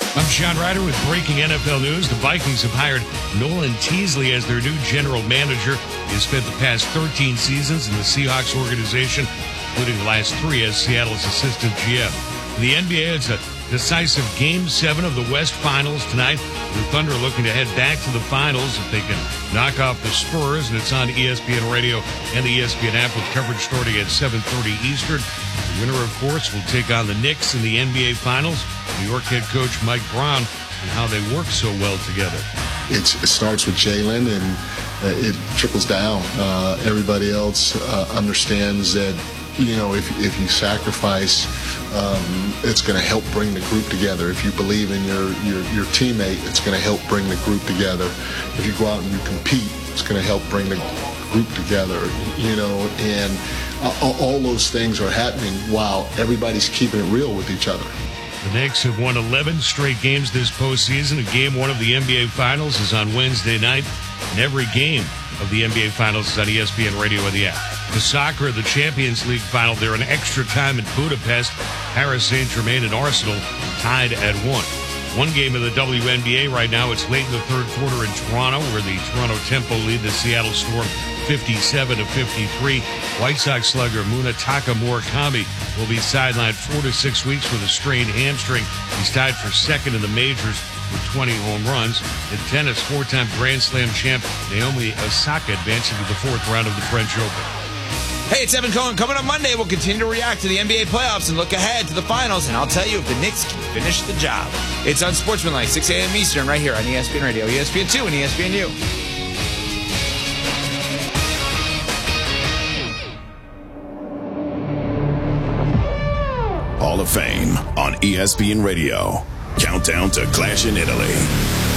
I'm Sean Ryder with breaking NFL news. The Vikings have hired Nolan Teasley as their new general manager. He has spent the past 13 seasons in the Seahawks organization, including the last 3 as Seattle's assistant GM. In the NBA, it's a decisive Game 7 of the West Finals tonight. The Thunder looking to head back to the finals if they can knock off the Spurs, and it's on ESPN Radio and the ESPN app with coverage starting at 7:30 Eastern. The winner, of course, will take on the Knicks in the NBA Finals. New York head coach Mike Brown and how they work so well together. It starts with Jalen, and it trickles down. Everybody else understands that, you know, if you sacrifice, it's going to help bring the group together. If you believe in your teammate, it's going to help bring the group together. If you go out and you compete, it's going to help bring the group together, you know, and all those things are happening while everybody's keeping it real with each other. The Knicks have won 11 straight games this postseason, and Game 1 of the NBA Finals is on Wednesday night, and every game of the NBA Finals is on ESPN Radio and the app. The soccer, the Champions League final, they're in extra time in Budapest. Paris Saint-Germain and Arsenal tied at 1. One game of the WNBA right now. It's late in the third quarter in Toronto, where the Toronto Tempo lead the Seattle Storm 57-53. White Sox slugger Munetaka Murakami will be sidelined 4 to 6 weeks with a strained hamstring. He's tied for second in the majors with 20 home runs. In tennis, 4-time Grand Slam champ Naomi Osaka advancing to the 4th round of the French Open. Hey, it's Evan Cohen. Coming up Monday, we'll continue to react to the NBA playoffs and look ahead to the finals, and I'll tell you if the Knicks can finish the job. It's on Sportsmanlike, 6 a.m. Eastern, right here on ESPN Radio, ESPN2, and ESPNU. Hall of Fame on ESPN Radio. Countdown to Clash in Italy.